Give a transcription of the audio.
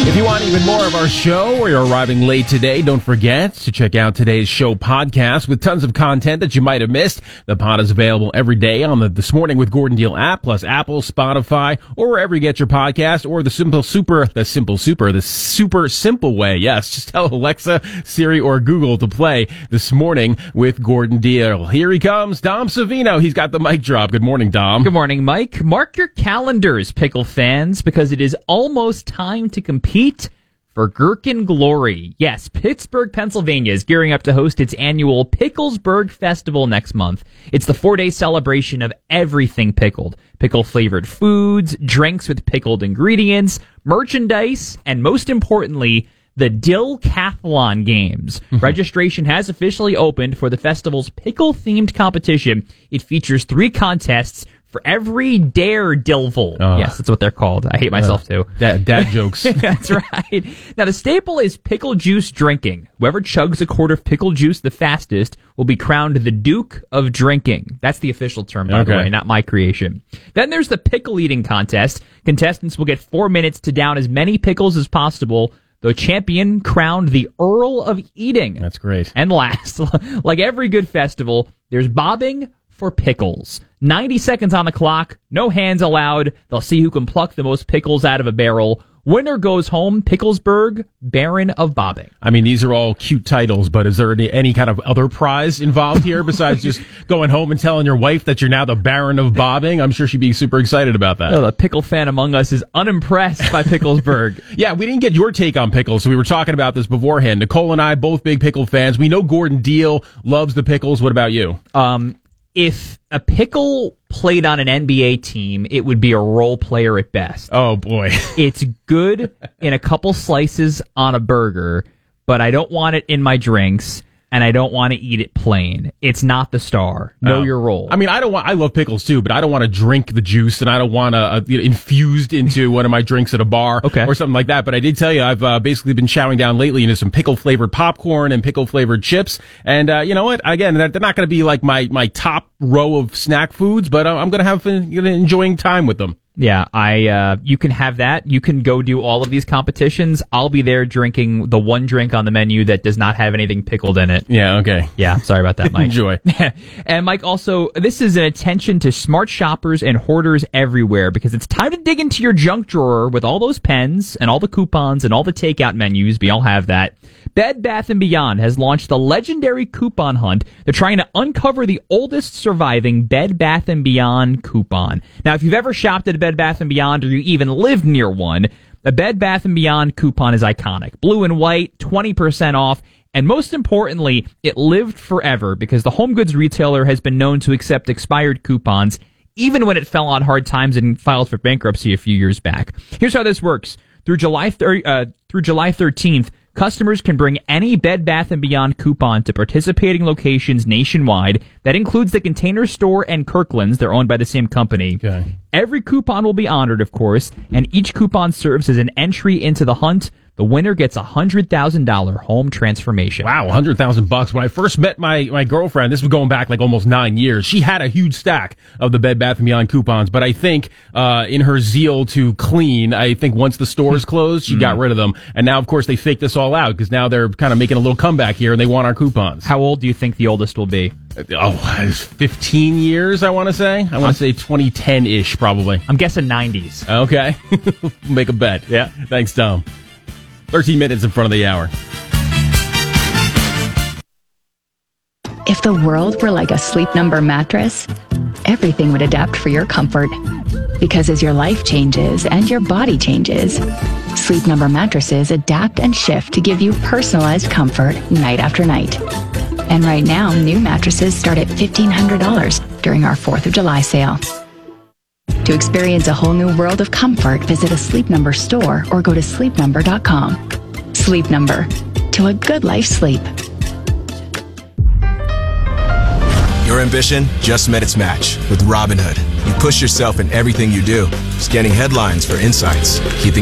If you want even more of our show or you're arriving late today, don't forget to check out today's show podcast with tons of content that you might have missed. The pod is available every day on the This Morning with Gordon Deal app, plus Apple, Spotify, or wherever you get your podcast, or the super simple way. Yes, just tell Alexa, Siri, or Google to play This Morning with Gordon Deal. Here he comes, Dom Savino. He's got the mic drop. Good morning, Dom. Good morning, Mike. Mark your calendars, pickle fans, because it is almost time to compete for Gherkin Glory. Yes, Pittsburgh, Pennsylvania is gearing up to host its annual Picklesburg Festival next month. It's the 4-day celebration of everything pickled. Pickle-flavored foods, drinks with pickled ingredients, merchandise, and most importantly, the Dillcathlon Games. Registration has officially opened for the festival's pickle-themed competition. It features 3 contests for every dare Dillful. Yes, that's what they're called. I hate myself, too. Dad jokes. That's right. Now, the staple is pickle juice drinking. Whoever chugs a quart of pickle juice the fastest will be crowned the Duke of Drinking. That's the official term, by the way, not my creation. Then there's the pickle eating contest. Contestants will get 4 minutes to down as many pickles as possible. The champion crowned the Earl of Eating. That's great. And last, like every good festival, there's bobbing for pickles. 90 seconds on the clock, no hands allowed. They'll see who can pluck the most pickles out of a barrel. Winner goes home, Picklesburg, Baron of Bobbing. I mean, these are all cute titles, but is there any kind of other prize involved here besides just going home and telling your wife that you're now the Baron of Bobbing? I'm sure she'd be super excited about that. Oh, the pickle fan among us is unimpressed by Picklesburg. Yeah, we didn't get your take on pickles, so we were talking about this beforehand. Nicole and I, both big pickle fans. We know Gordon Deal loves the pickles. What about you? If a pickle played on an NBA team, it would be a role player at best. Oh, boy. It's good in a couple slices on a burger, but I don't want it in my drinks, and I don't want to eat it plain. It's not the star. Know your role. I mean, I love pickles too, but I don't want to drink the juice, and I don't want to infused into one of my drinks at a bar or something like that. But I did tell you, I've basically been chowing down lately into some pickle-flavored popcorn and pickle-flavored chips. And you know what? Again, they're not going to be like my top row of snack foods, but I'm going to have enjoying time with them. Yeah, you can have that. You can go do all of these competitions. I'll be there drinking the one drink on the menu that does not have anything pickled in it. Yeah, okay. Yeah, sorry about that, Mike. Enjoy. And Mike, also, this is an attention to smart shoppers and hoarders everywhere, because it's time to dig into your junk drawer with all those pens and all the coupons and all the takeout menus. We all have that. Bed Bath & Beyond has launched the legendary coupon hunt. They're trying to uncover the oldest surviving Bed Bath & Beyond coupon. Now, if you've ever shopped at a Bed Bath & Beyond, or you even lived near one, the Bed Bath & Beyond coupon is iconic. Blue and white, 20% off, and most importantly, it lived forever because the home goods retailer has been known to accept expired coupons, even when it fell on hard times and filed for bankruptcy a few years back. Here's how this works. Through July 13th, customers can bring any Bed Bath & Beyond coupon to participating locations nationwide. That includes the Container Store and Kirkland's. They're owned by the same company. Okay. Every coupon will be honored, of course, and each coupon serves as an entry into the hunt. The winner gets a $100,000 home transformation. Wow, $100,000. When I first met my girlfriend, this was going back like almost 9 years, she had a huge stack of the Bed Bath & Beyond coupons, but I think in her zeal to clean, I think once the stores closed, she got rid of them. And now, of course, they faked this all out because now they're kind of making a little comeback here and they want our coupons. How old do you think the oldest will be? 15 years, I want to say. I want to say 2010-ish, probably. I'm guessing 90s. Okay. Make a bet. Yeah. Thanks, Tom. 13 minutes in front of the hour. If the world were like a Sleep Number mattress, everything would adapt for your comfort. Because as your life changes and your body changes, Sleep Number mattresses adapt and shift to give you personalized comfort night after night. And right now, new mattresses start at $1,500 during our 4th of July sale. To experience a whole new world of comfort, visit a Sleep Number store or go to sleepnumber.com. Sleep Number. To a good life sleep. Your ambition just met its match with Robinhood. You push yourself in everything you do, scanning headlines for insights, keeping